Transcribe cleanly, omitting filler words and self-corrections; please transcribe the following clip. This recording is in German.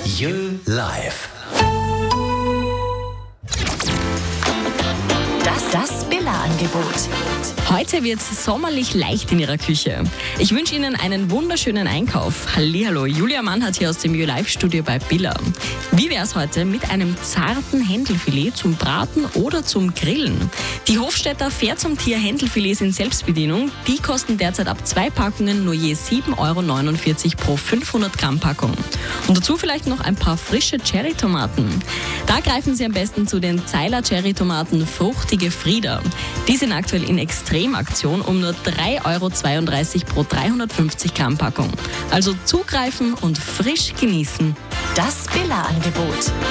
Live. Das Billa-Angebot. Heute wird's sommerlich leicht in Ihrer Küche. Ich wünsche Ihnen einen wunderschönen Einkauf. Hallihallo, Julia Mann hat hier aus dem Live-Studio bei Billa. Wie wär's heute mit einem zarten Händelfilet zum Braten oder zum Grillen? Die Hofstädter Fair zum Tier Händelfilets in Selbstbedienung, die kosten derzeit ab 2 Packungen nur je 7,49 € pro 500 Gramm Packung. Und dazu vielleicht noch ein paar frische Cherrytomaten. Da greifen Sie am besten zu den Zeiler Cherrytomaten Fruchtige Frieda. Die sind aktuell in Extremaktion um nur 3,32 € pro 350 Gramm Packung. Also zugreifen und frisch genießen. Das Billa-Angebot.